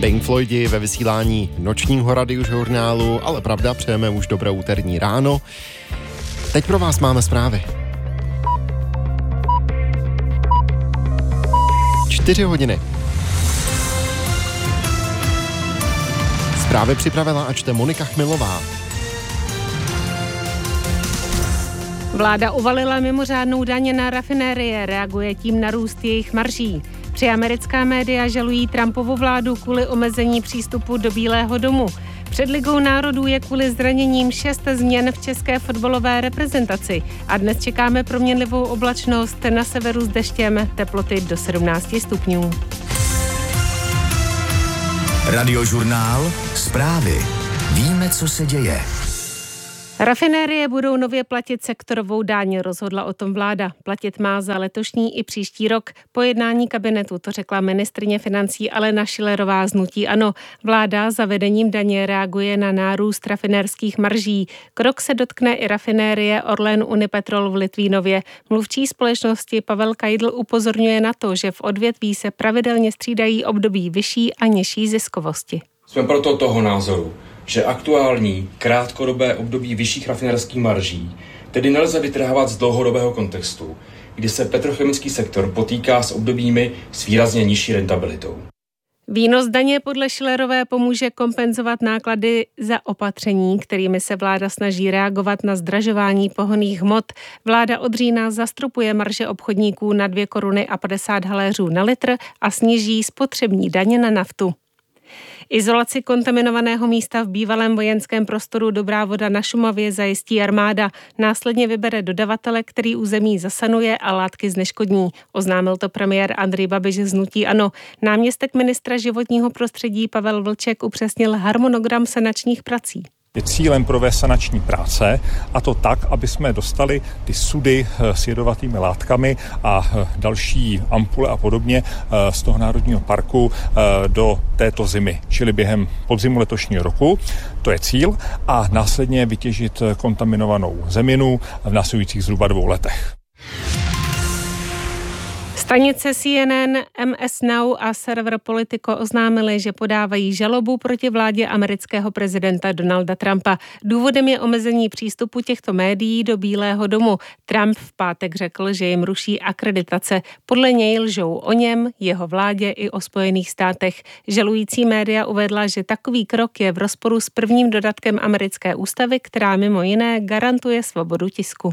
Pink Floydi ve vysílání nočního radiožurnálu, ale pravda, přejeme už dobré úterní ráno. Teď pro vás máme zprávy. 4 hodiny. Zprávy připravila a čte Monika Chmilová. Vláda uvalila mimořádnou daň na rafinérie, reaguje tím na růst jejich marží. Tři americká média žalují Trumpovu vládu kvůli omezení přístupu do Bílého domu. Před Ligou národů je kvůli zraněním 6 změn v české fotbalové reprezentaci. A dnes čekáme proměnlivou oblačnost, na severu s deštěm, teploty do 17 stupňů. Radiožurnál, zprávy. Víme, co se děje. Rafinérie budou nově platit sektorovou daň, rozhodla o tom vláda. Platit má za letošní i příští rok. Po jednání kabinetu to řekla ministryně financí Alena Schillerová z hnutí ANO. Vláda zavedením daně reaguje na nárůst rafinérských marží. Krok se dotkne i rafinérie Orlen Unipetrol v Litvínově. Mluvčí společnosti Pavel Kajdl upozorňuje na to, že v odvětví se pravidelně střídají období vyšší a nižší ziskovosti. Jsme proto toho názoru, že aktuální krátkodobé období vyšších rafinerských marží tedy nelze vytrhávat z dlouhodobého kontextu, kdy se petrochemický sektor potýká s obdobími s výrazně nižší rentabilitou. Výnos daně podle Schillerové pomůže kompenzovat náklady za opatření, kterými se vláda snaží reagovat na zdražování pohonných hmot. Vláda od října zastropuje marže obchodníků na 2 koruny a 50 haléřů na litr a sníží spotřební daně na naftu. Izolaci kontaminovaného místa v bývalém vojenském prostoru Dobrá Voda na Šumavě zajistí armáda. Následně vybere dodavatele, který území zasanuje a látky zneškodní. Oznámil to premiér Andrej Babiš z hnutí ANO. Náměstek ministra životního prostředí Pavel Vlček upřesnil harmonogram sanačních prací. Je cílem provést sanační práce, a to tak, aby jsme dostali ty sudy s jedovatými látkami a další ampule a podobně z toho národního parku do této zimy, čili během podzimu letošního roku. To je cíl a následně vytěžit kontaminovanou zeminu v následujících zhruba 2 letech. Stanice CNN, MS Now a server Politico oznámili, že podávají žalobu proti vládě amerického prezidenta Donalda Trumpa. Důvodem je omezení přístupu těchto médií do Bílého domu. Trump v pátek řekl, že jim ruší akreditace. Podle něj lžou o něm, jeho vládě i o Spojených státech. Žalující média uvedla, že takový krok je v rozporu s prvním dodatkem americké ústavy, která mimo jiné garantuje svobodu tisku.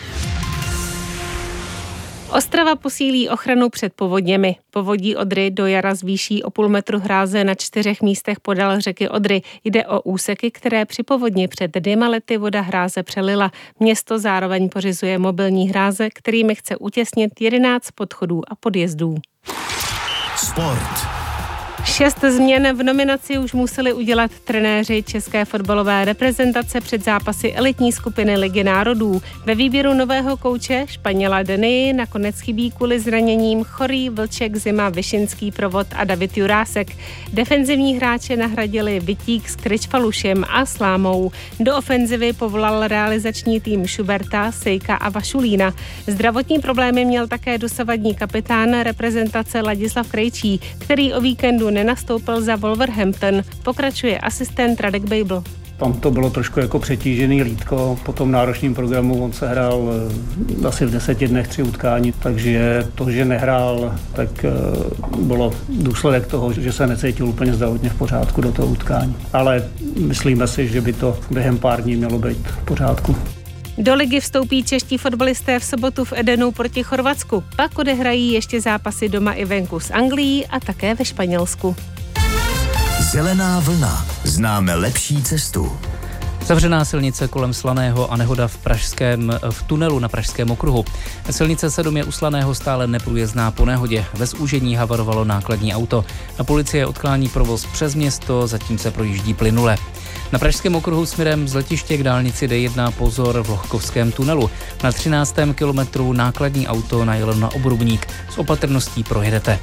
Ostrava posílí ochranu před povodněmi. Povodí Odry do jara zvýší o 0,5 metru hráze na 4 místech podél řeky Odry. Jde o úseky, které při povodni před 2 lety voda hráze přelila. Město zároveň pořizuje mobilní hráze, kterými chce utěsnit 11 podchodů a podjezdů. Sport. 6 změn v nominaci už museli udělat trenéři české fotbalové reprezentace před zápasy elitní skupiny Ligy národů. Ve výběru nového kouče Španěla Denii nakonec chybí kvůli zraněním Chorý, Vlček, Zima, Vyšinský, Provod a David Jurásek. Defenzivní hráče nahradili Vitík s Kryčfalušem a Slámou. Do ofenzivy povolal realizační tým Schuberta, Sejka a Vašulína. Zdravotní problémy měl také dosavadní kapitán reprezentace Ladislav Krejčí, který o víkendu nenastoupil za Wolverhampton, pokračuje asistent Radek Bejbl. Tam to bylo trošku jako přetížený lítko, po tom náročném programu on se hrál asi v 10 dnech 3 utkání, takže to, že nehrál, tak bylo důsledek toho, že se necítil úplně zdravotně v pořádku do toho utkání. Ale myslíme si, že by to během pár dní mělo být v pořádku. Do ligy vstoupí čeští fotbalisté v sobotu v Edenu proti Chorvatsku. Pak odehrají ještě zápasy doma i venku s Anglií a také ve Španělsku. Zelená vlna. Známe lepší cestu. Zavřená silnice kolem Slaného a nehoda v tunelu na Pražském okruhu. Silnice 7 je u Slaného stále neprůjezdná po nehodě. Ve zúžení havarovalo nákladní auto. A policie odklání provoz přes město, zatím se projíždí plynule. Na Pražském okruhu směrem z letiště k dálnici D1 pozor v Lohkovském tunelu. Na 13. kilometru nákladní auto najelo na obrubník. S opatrností projedete.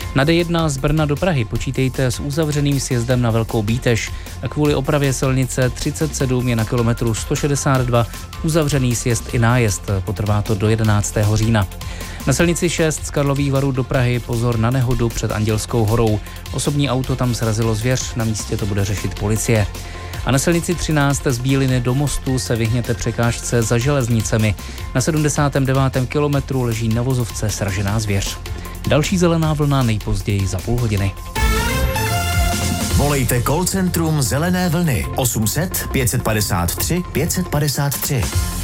Na D1 z Brna do Prahy počítejte s uzavřeným sjezdem na Velkou Bíteš. Kvůli opravě silnice 37 je na kilometru 162 uzavřený sjezd i nájezd. Potrvá to do 11. října. Na silnici 6 z Karlových Varů do Prahy pozor na nehodu před Andělskou horou. Osobní auto tam srazilo zvěř, na místě to bude řešit policie. A na silnici 13 z Bíliny do Mostu se vyhněte překážce za železnicemi. Na 79. kilometru leží na vozovce sražená zvěř. Další zelená vlna nejpozději za půl hodiny. Volejte call centrum Zelené vlny 800 553 553.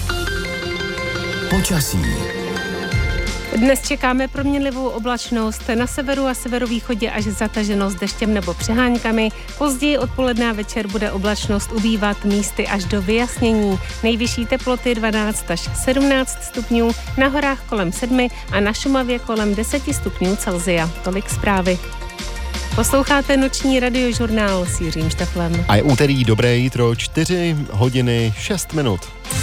Počasí. Dnes čekáme proměnlivou oblačnost, na severu a severovýchodě až zataženost deštěm nebo přeháňkami. Později odpoledne a večer bude oblačnost ubývat, místy až do vyjasnění. Nejvyšší teploty 12 až 17 stupňů, na horách kolem 7 a na Šumavě kolem 10 stupňů Celsia. Tolik zprávy. Posloucháte noční radiožurnál s Jiřím Šteflem. A je úterý, dobré jítro, 4 hodiny 6 minut.